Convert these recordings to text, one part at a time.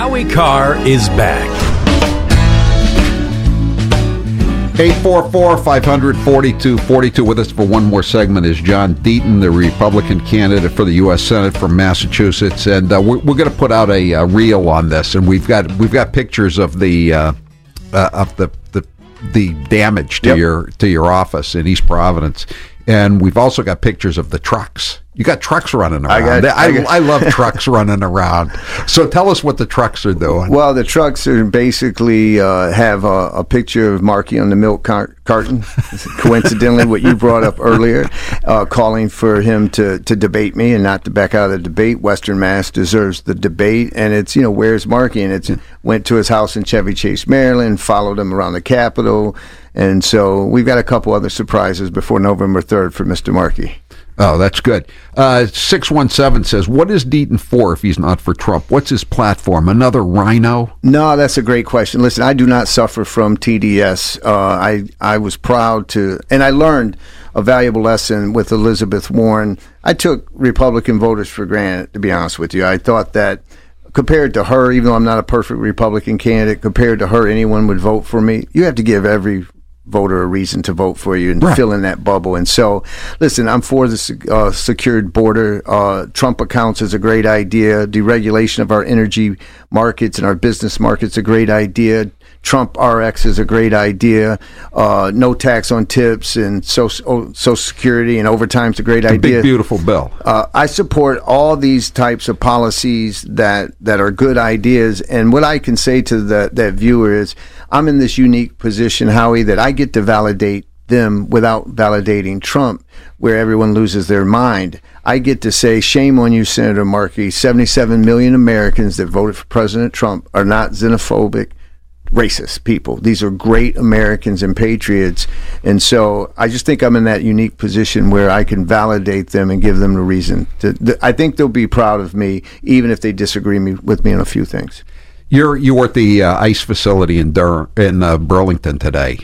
Howie Carr is back. 844-500-4242. With us for one more segment is John Deaton, the Republican candidate for the U.S. Senate from Massachusetts, and we're going to put out a reel on this, and we've got pictures of the damage to your office in East Providence, and we've also got pictures of the trucks. You got trucks running around. I love trucks running around. So tell us what the trucks are doing. Well, the trucks are basically have a picture of Markey on the milk carton. Coincidentally, what you brought up earlier, calling for him to debate me and not to back out of the debate. Western Mass deserves the debate, and it's where's Markey? And it's went to his house in Chevy Chase, Maryland, followed him around the Capitol, and so we've got a couple other surprises before November 3rd for Mr. Markey. Oh, that's good. 617 says, what is Deaton for if he's not for Trump? What's his platform? Another rhino? No, that's a great question. Listen, I do not suffer from TDS. I was proud to, and I learned a valuable lesson with Elizabeth Warren. I took Republican voters for granted, to be honest with you. I thought that compared to her, even though I'm not a perfect Republican candidate, compared to her, anyone would vote for me. You have to give every voter a reason to vote for you and fill in that bubble. And so, listen, I'm for the secured border. Trump accounts is a great idea. Deregulation of our energy markets and our business markets a great idea. Trump RX is a great idea. No tax on tips and Social Security and overtime is a great idea. Big, beautiful bill. I support all these types of policies that are good ideas. And what I can say to that viewer is, I'm in this unique position, Howie, that I get to validate them without validating Trump, where everyone loses their mind. I get to say, shame on you, Senator Markey. 77 million Americans that voted for President Trump are not xenophobic, racist people. These are great Americans and patriots. And so I just think I'm in that unique position where I can validate them and give them the reason. I think they'll be proud of me, even if they disagree with me on a few things. You were at the ICE facility in Burlington today.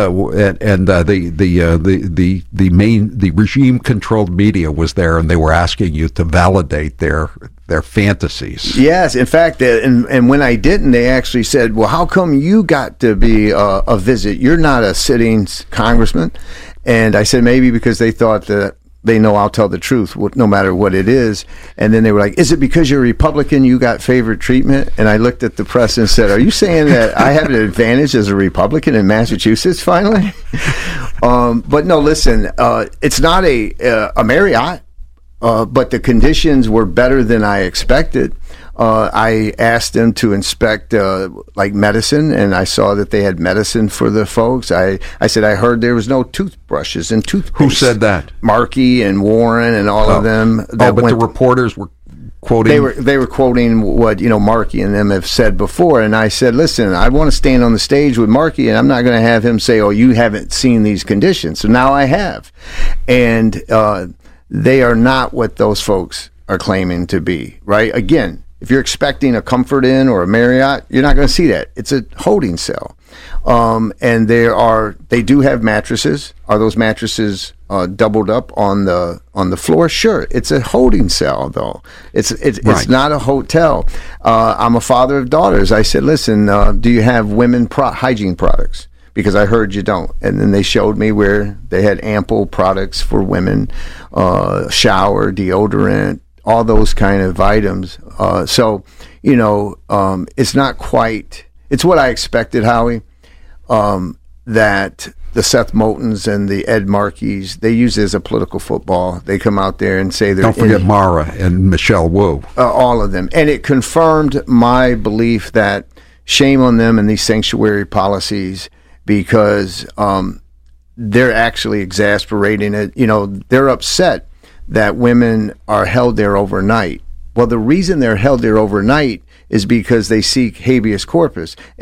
The regime-controlled media was there, and they were asking you to validate their fantasies. Yes, in fact, and when I didn't, they actually said, "Well, how come you got to be a visit? You're not a sitting congressman." And I said, maybe because they thought that they know I'll tell the truth, no matter what it is. And then they were like, is it because you're a Republican you got favored treatment? And I looked at the press and said, are you saying that I have an advantage as a Republican in Massachusetts finally? But no, listen, it's not a Marriott, but the conditions were better than I expected. I asked them to inspect like medicine, and I saw that they had medicine for the folks. I said I heard there was no toothbrushes and toothpaste. Who said that? Markey and Warren and all of them. But the reporters were quoting. They were quoting what Markey and them have said before, and I said, listen, I want to stand on the stage with Markey, and I'm not going to have him say, oh, you haven't seen these conditions. So now I have, and they are not what those folks are claiming to be. Right? Again. If you're expecting a Comfort Inn or a Marriott, you're not going to see that. It's a holding cell. And they do have mattresses. Are those mattresses doubled up on the floor? Sure. It's a holding cell, though. It's not a hotel. I'm a father of daughters. I said, listen, do you have women hygiene products? Because I heard you don't. And then they showed me where they had ample products for women, shower, deodorant, all those kind of items. So, it's not quite, it's what I expected, Howie, that the Seth Moultons and the Ed Markeys, they use it as a political football. They come out there and say they're... Don't forget Mara and Michelle Wu. All of them. And it confirmed my belief that shame on them and these sanctuary policies, because they're actually exasperating it. They're upset that women are held there overnight. Well, the reason they're held there overnight is because they seek habeas corpus.